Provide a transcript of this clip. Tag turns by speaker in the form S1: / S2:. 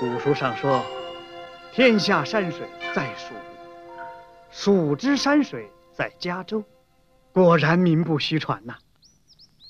S1: 古书上说，天下山水在蜀，蜀之山水在嘉州，果然名不虚传呐。